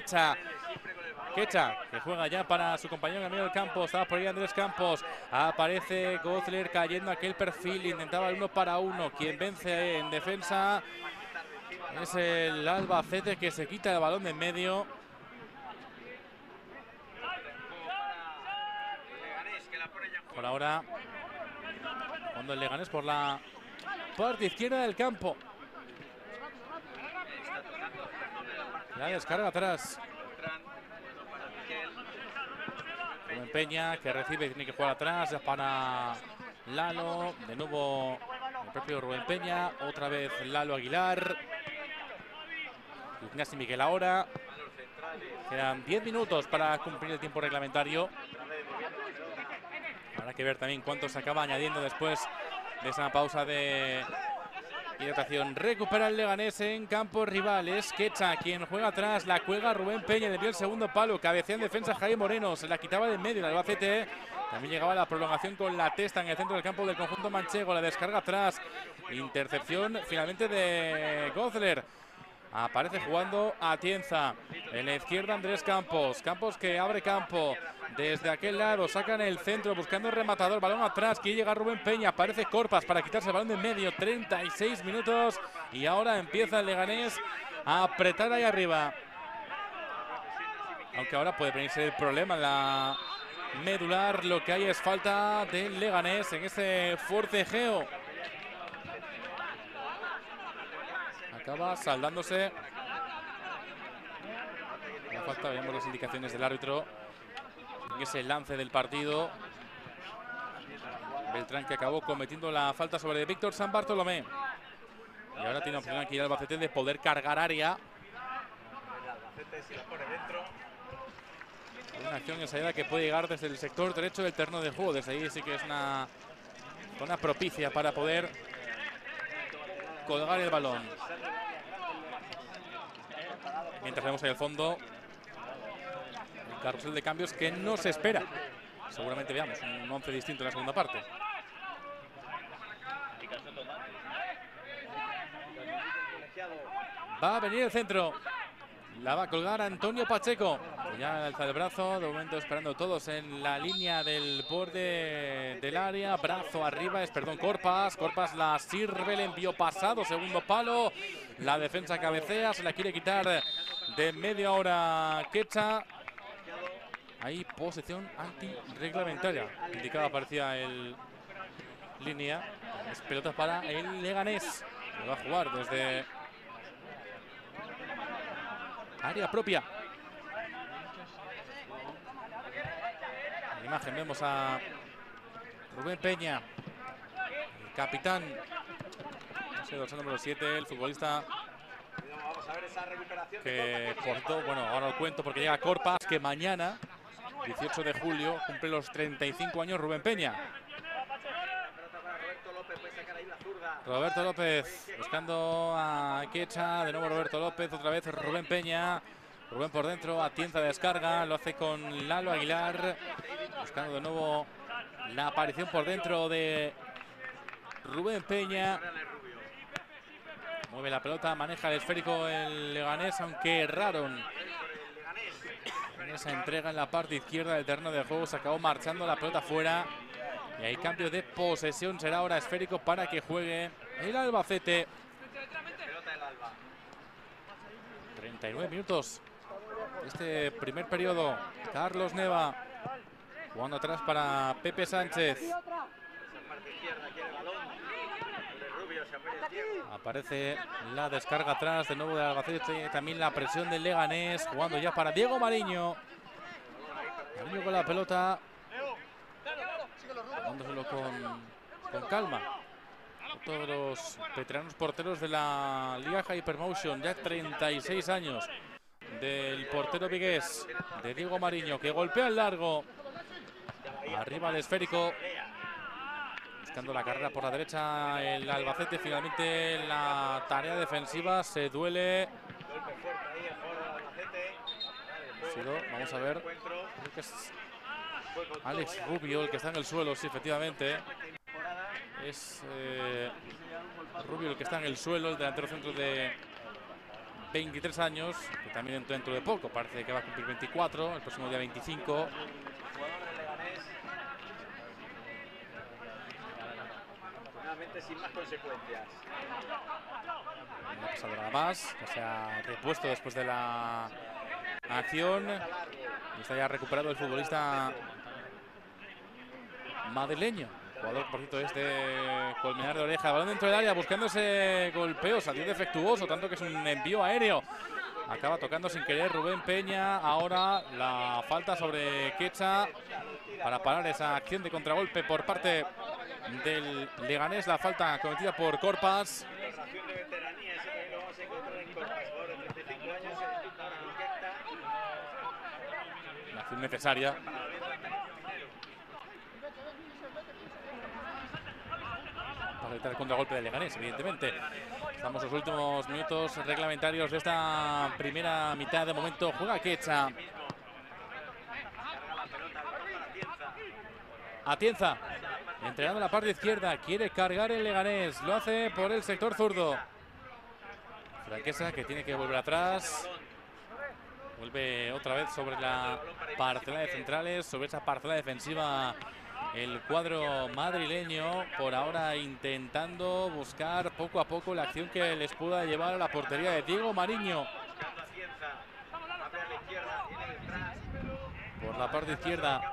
Quecha. Quecha, que juega ya para su compañero en el medio del campo. Estaba por ahí Andrés Campos. Aparece Gozler cayendo aquel perfil. Intentaba el 1 para 1. Quien vence en defensa es el Albacete, que se quita el balón de en medio. Por ahora, cuando el Leganés por la parte izquierda del campo. La descarga atrás. Rubén Peña, que recibe y tiene que jugar atrás. Ya para Lalo. De nuevo el propio Rubén Peña. Otra vez Lalo Aguilar. Ignacio Miguel ahora. Quedan 10 minutos para cumplir el tiempo reglamentario. Habrá que ver también cuánto se acaba añadiendo después de esa pausa de hidratación. Recupera el Leganés en campo rival. Es Quecha quien juega atrás. La cuelga Rubén Peña. Desvió el segundo palo. Cabecea en defensa Jaime Moreno. Se la quitaba de en medio el Albacete. También llegaba la prolongación con la testa en el centro del campo del conjunto manchego. La descarga atrás. Intercepción finalmente de Gozler. Aparece jugando Atienza. En la izquierda Andrés Campos. Campos que abre campo. Desde aquel lado sacan el centro buscando el rematador. Balón atrás. Quiere llegar Rubén Peña. Aparece Corpas para quitarse el balón de en medio. 36 minutos. Y ahora empieza el Leganés a apretar ahí arriba. Aunque ahora puede venirse el problema en la medular. Lo que hay es falta del Leganés en ese forcejeo. Acaba saldándose. La falta, veremos las indicaciones del árbitro en ese lance del partido. Beltrán, que acabó cometiendo la falta sobre Víctor San Bartolomé. Y ahora tiene opción aquí el Albacete de poder cargar área. Una acción ensayada que puede llegar desde el sector derecho del terreno de juego. Desde ahí sí que es una zona propicia para poder colgar el balón. Mientras vemos ahí al fondo el carrusel de cambios que no se espera. Seguramente veamos un 11 distinto en la segunda parte. Va a venir el centro. La va a colgar Antonio Pacheco. Ya alza el brazo. De momento esperando todos en la línea del borde del área. Brazo arriba. Corpas. Corpas la sirve. Le envió pasado. Segundo palo. La defensa cabecea. Se la quiere quitar de media hora Quecha. Hay posición antirreglamentaria. Indicada parecía el línea. Es pelota para el Leganés. Lo va a jugar desde área propia. En imagen vemos a Rubén Peña, el capitán, ese dorsal número 7, el futbolista que portó, bueno, ahora lo cuento porque llega Corpas, que mañana, 18 de julio, cumple los 35 años Rubén Peña. Roberto López buscando a Quecha, de nuevo Roberto López, otra vez Rubén Peña. Rubén por dentro, Atienza descarga, lo hace con Lalo Aguilar. Buscando de nuevo la aparición por dentro de Rubén Peña. Mueve la pelota, maneja el esférico el Leganés, aunque erraron en esa entrega en la parte izquierda del terreno de juego. Se acabó marchando la pelota fuera. Y hay cambio de posesión, será ahora esférico para que juegue el Albacete. 39 minutos. Este primer periodo. Carlos Neva jugando atrás para Pepe Sánchez. Aparece la descarga atrás de nuevo de Albacete. También la presión del Leganés. Jugando ya para Diego Mariño. Mariño con la pelota. Jugándoselo con calma. Todos los veteranos porteros de la Liga Hypermotion. Ya 36 años del portero vigués, de Diego Mariño, que golpea el largo. Arriba el esférico. Buscando la carrera por la derecha el Albacete. Finalmente la tarea defensiva se duele. Vamos a ver. Creo que es Alex Rubio el que está en el suelo, sí, efectivamente. Es Rubio el que está en el suelo, el delantero centro 23 años, que también dentro de poco, parece que va a cumplir 24, el próximo día 25. Sin más consecuencias. No ha pasado nada más, que se ha repuesto después de la acción y está ya recuperado el futbolista madrileño. Jugador, por cierto, es de Colmenar de Oreja. Balón dentro del área, buscando ese golpeo, salió defectuoso, tanto que es un envío aéreo. Acaba tocando sin querer Rubén Peña. Ahora la falta sobre Quecha para parar esa acción de contragolpe por parte del Leganés. La falta cometida por Corpas. Una acción necesaria. Para evitar el contragolpe del Leganés, evidentemente. Estamos en los últimos minutos reglamentarios de esta primera mitad. De momento juega Quecha. Atienza, entregando la parte izquierda, quiere cargar el Leganés, lo hace por el sector zurdo. Franquesa, que tiene que volver atrás. Vuelve otra vez sobre la parcela de centrales, sobre esa parcela defensiva el cuadro madrileño. Por ahora intentando buscar poco a poco la acción que les pueda llevar a la portería de Diego Mariño. Por la parte izquierda,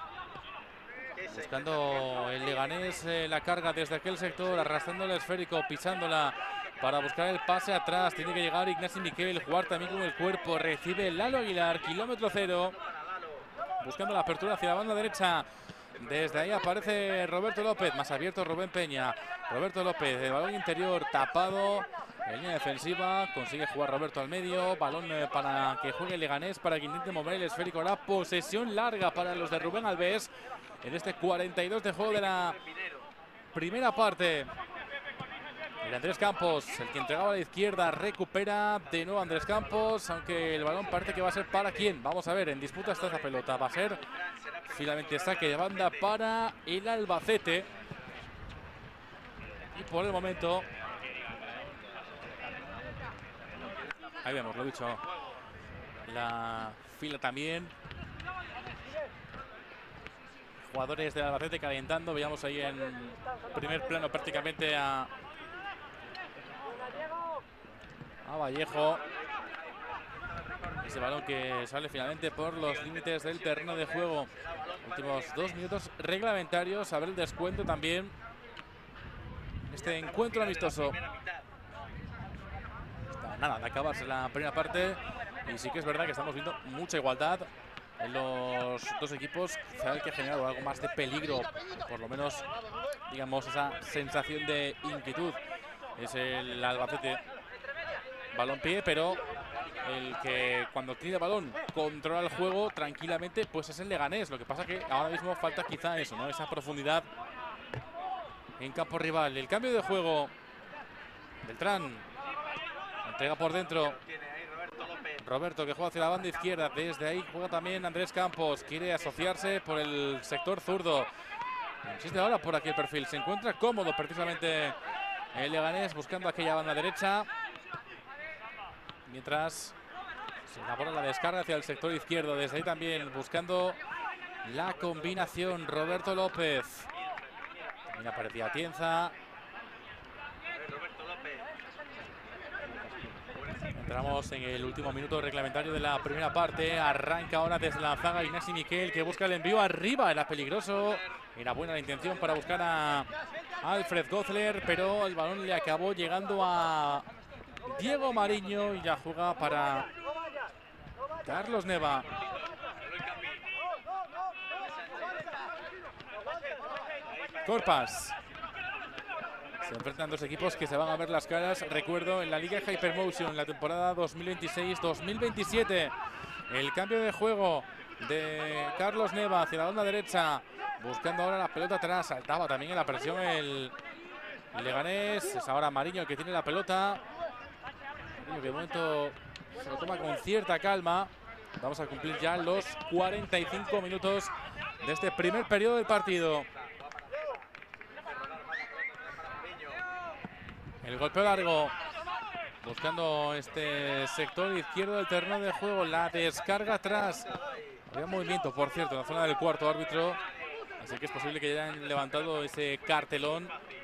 buscando el Leganés la carga desde aquel sector, arrastrando el esférico, pisándola para buscar el pase atrás. Tiene que llegar Ignasi Miquel, jugar también con el cuerpo. Recibe Lalo Aguilar, kilómetro cero, buscando la apertura hacia la banda derecha. Desde ahí aparece Roberto López, más abierto Rubén Peña. Roberto López, el balón interior tapado en línea defensiva, consigue jugar Roberto al medio. Balón para que juegue Leganés, para que intente mover el esférico. La posesión larga para los de Rubén Alves en este 42 de juego de la primera parte. El Andrés Campos, el que entregaba a la izquierda, recupera de nuevo Andrés Campos, aunque el balón parece que va a ser para quién. Vamos a ver, en disputa está esa pelota. Va a ser finalmente saque de banda para el Albacete. Y por el momento, ahí vemos, lo he dicho, la fila también. Jugadores del Albacete calentando. Veíamos ahí en primer plano prácticamente a Vallejo. Ese balón que sale finalmente por los límites del terreno de juego. Últimos 2 minutos reglamentarios. A ver el descuento también. Este encuentro amistoso. Está nada de acabarse la primera parte. Y sí que es verdad que estamos viendo mucha igualdad en los dos equipos. Quizá el que ha generado algo más de peligro, por lo menos, digamos, esa sensación de inquietud, es el Albacete. Balón pie, pero el que cuando tiene el balón controla el juego tranquilamente, pues es el Leganés. Lo que pasa que ahora mismo falta quizá eso, ¿no? Esa profundidad en campo rival. El cambio de juego, Beltrán entrega por dentro. Roberto, que juega hacia la banda izquierda. Desde ahí juega también Andrés Campos. Quiere asociarse por el sector zurdo. Insiste ahora por aquí el perfil. Se encuentra cómodo precisamente el Leganés, buscando aquella banda derecha. Mientras se elabora la descarga hacia el sector izquierdo. Desde ahí también buscando la combinación. Roberto López. También aparecía Atienza. Entramos en el último minuto reglamentario de la primera parte. Arranca ahora desde la zaga Ignasi Miquel, que busca el envío arriba. Era peligroso. Era buena la intención para buscar a Alfred Gozler, pero el balón le acabó llegando a Diego Mariño y ya juega para Carlos Neva. Corpas. Se enfrentan dos equipos que se van a ver las caras, recuerdo, en la Liga Hypermotion, la temporada 2026-2027. El cambio de juego de Carlos Neva hacia la banda derecha, buscando ahora la pelota atrás. Saltaba también en la presión el Leganés. Es ahora Mariño el que tiene la pelota. Mariño que de momento se lo toma con cierta calma. Vamos a cumplir ya los 45 minutos de este primer periodo del partido. El golpeo largo buscando este sector izquierdo del terreno de juego. La descarga atrás. Había movimiento, por cierto, en la zona del cuarto árbitro. Así que es posible que hayan levantado ese cartelón.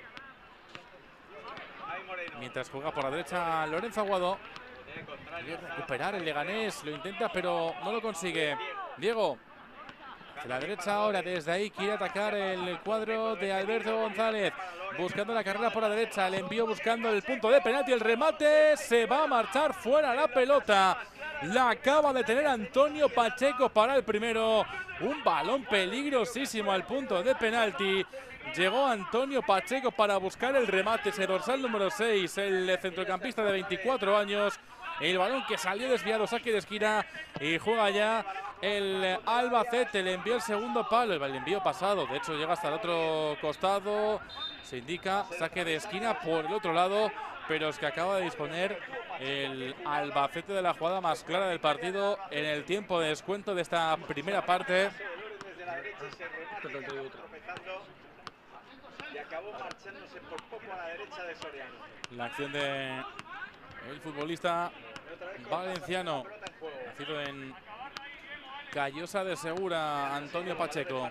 Mientras juega por la derecha Lorenzo Aguado. Quiere recuperar el Leganés. Lo intenta, pero no lo consigue. Diego. Hacia la derecha ahora, desde ahí quiere atacar el cuadro de Alberto González, buscando la carrera por la derecha, el envío buscando el punto de penalti, el remate, se va a marchar fuera la pelota, la acaba de tener Antonio Pacheco para el primero, un balón peligrosísimo al punto de penalti. Llegó Antonio Pacheco para buscar el remate, ese dorsal número 6, el centrocampista de 24 años. El balón que salió desviado, saque de esquina y juega ya el Albacete. Le envió el segundo palo, el envío pasado, de hecho llega hasta el otro costado. Se indica saque de esquina por el otro lado, pero es que acaba de disponer el Albacete de la jugada más clara del partido en el tiempo de descuento de esta primera parte. Y acabó marchándose por poco a la derecha de Soriano. La acción de el futbolista valenciano, nacido en Callosa de Segura, Antonio Pacheco.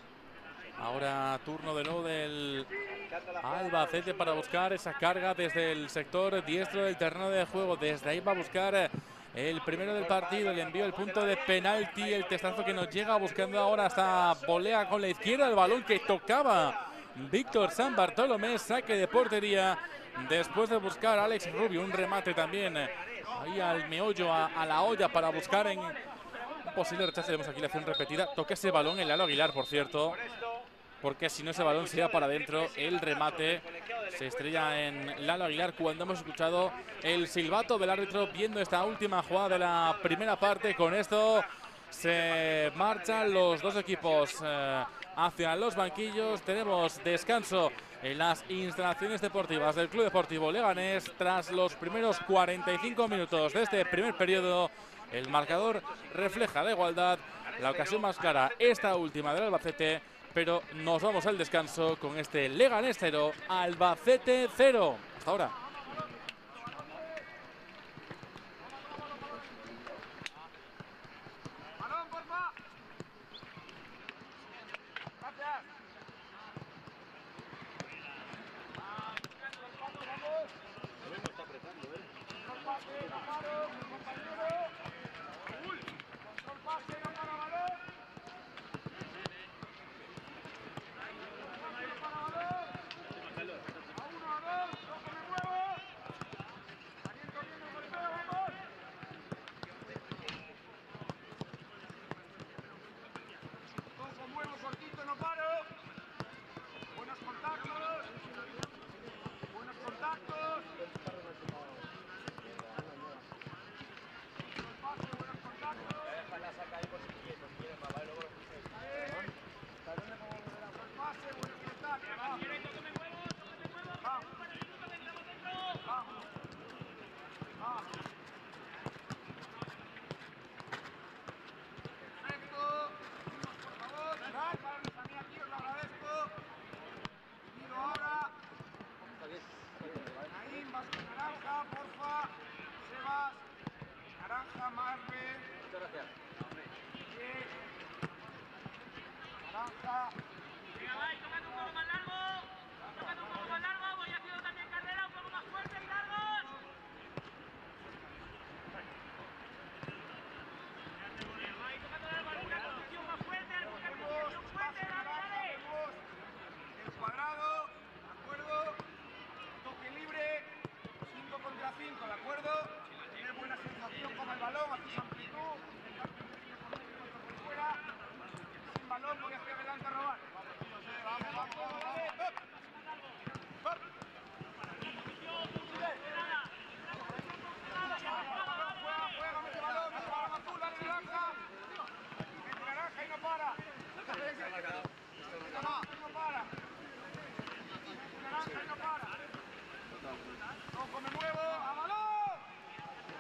Ahora turno de nuevo del Albacete para buscar esa carga desde el sector diestro del terreno de juego. Desde ahí va a buscar el primero del partido, le envió el punto de penalti, el testazo que nos llega buscando ahora hasta volea con la izquierda, el balón que tocaba Víctor San Bartolomé, saque de portería después de buscar a Alex Rubio, un remate también ahí al meollo, a la olla para buscar en un posible rechace. Vemos aquí la acción repetida, toca ese balón el Lalo Aguilar, por cierto, porque si no ese balón se iba para adentro, el remate se estrella en Lalo Aguilar cuando hemos escuchado el silbato del árbitro viendo esta última jugada de la primera parte. Con esto se marchan los dos equipos hacia los banquillos. Tenemos descanso en las instalaciones deportivas del Club Deportivo Leganés tras los primeros 45 minutos de este primer periodo. El marcador refleja la igualdad, la ocasión más clara, esta última del Albacete, pero nos vamos al descanso con este Leganés 0, Albacete 0. Hasta ahora.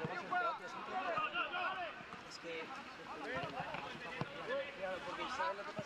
Porque ¿sabes lo que